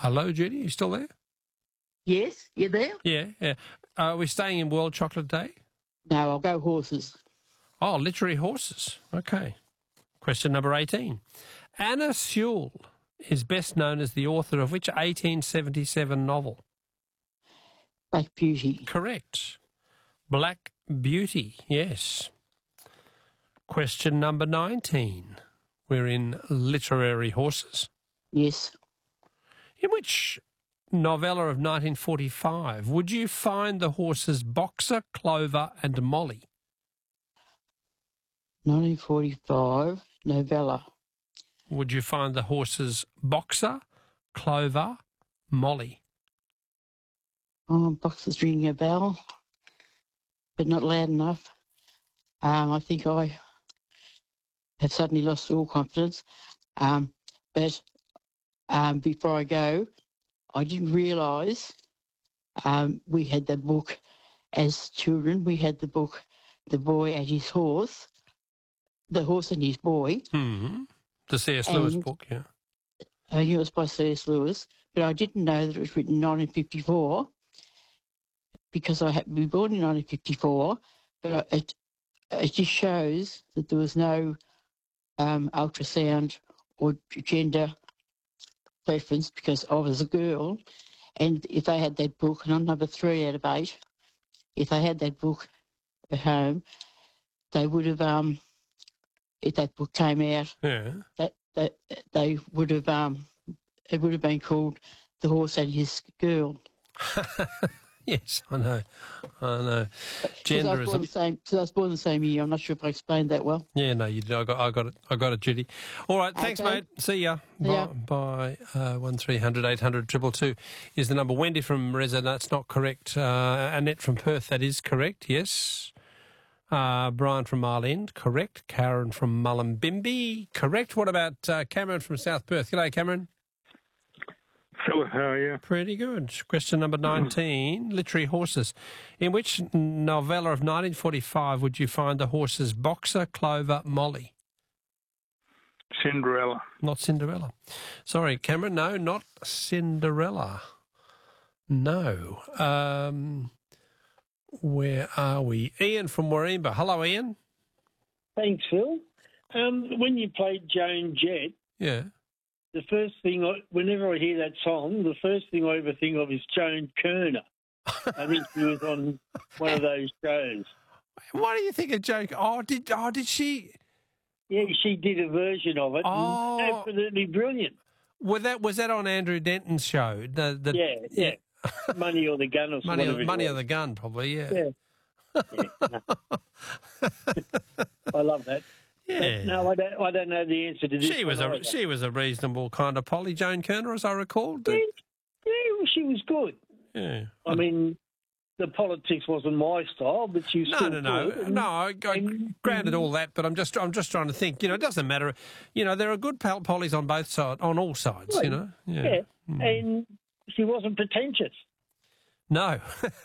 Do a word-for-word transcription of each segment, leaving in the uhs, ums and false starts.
Hello, Judy. You still there? Yes, you there? Yeah, yeah. Uh, are we staying in World Chocolate Day? No, I'll go horses. Oh, literary horses. Okay. Question number eighteen. Anna Sewell is best known as the author of which eighteen seventy-seven novel? Black Beauty. Correct. Black Beauty, yes. Question number nineteen. We're in literary horses. Yes. In which novella of nineteen forty-five would you find the horses Boxer, Clover and Molly? nineteen forty-five, novella. Would you find the horses Boxer, Clover, Molly? Oh, Boxer's ringing a bell, but not loud enough. Um, I think I have suddenly lost all confidence. Um, but um, before I go, I didn't realise um, we had the book as children. We had the book, The Boy and His Horse, The Horse and His Boy. Mm-hmm. The C S Lewis And- book, yeah. I knew it was by C S Lewis, but I didn't know that it was written in nineteen fifty-four because I happened to be born in nineteen fifty-four, but I, it, it just shows that there was no um, ultrasound or gender preference because I was a girl, and if they had that book, and I'm number three out of eight, if they had that book at home, they would have, um, if that book came out, Yeah. that, that they would have, um, it would have been called The Horse and His Girl. Yes, I know. I know. Because I was born Genderism. the same. Because I was born the same year. I'm not sure if I explained that well. Yeah, no, you did. I got, I got it. I got it, Judy. All right, thanks, Okay. mate. See ya. See ya. Bye. Bye. Uh, one three hundred eight hundred two two two is the number. Wendy from Reza, that's not correct. Uh, Annette from Perth, that is correct. Yes. Uh, Brian from Mile End, correct. Karen from Mullumbimby, correct. What about uh, Cameron from South Perth? G'day, Cameron. Philip, how are you? Pretty good. Question number nineteen, literary horses. In which novella of nineteen forty-five would you find the horses Boxer, Clover, Molly? Cinderella. Not Cinderella. Sorry, Cameron, no, not Cinderella. No. Um, where are we? Ian from Warringah. Hello, Ian. Thanks, Phil. Um, when you played Joan Jett, Yeah. the first thing, I, whenever I hear that song, the first thing I ever think of is Joan Kerner. I think she was on one of those shows. What do you think of Joan? Oh, did oh did she? Yeah, she did a version of it. Oh. And absolutely brilliant. Was that was that on Andrew Denton's show? The, the, Yeah, yeah. Money or the Gun or Money, whatever on, it money was. on the Gun, probably. Yeah. Yeah. Yeah, no. I love that. Yeah. No, I don't. I don't know the answer to this. She was one a either. she was a reasonable kind of Polly, Joan Kerner, as I recall. Yeah, yeah, well, she was good. Yeah. I mean, the politics wasn't my style, but she was No, still no, no, good. And- no. I, I and- granted all that, but I'm just, I'm just trying to think. You know, it doesn't matter. You know, there are good pol- pollies on both sides, on all sides. You know. Yeah, Mm. and she wasn't pretentious. No.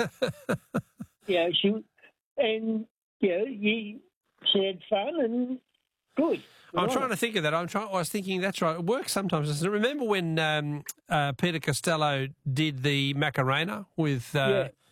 Yeah, she and you know, you, she had fun and good. I'm trying to think of that. I'm trying. I was thinking that's right. It works sometimes. Doesn't it? Remember when um, uh, Peter Costello did the Macarena with uh, Yeah.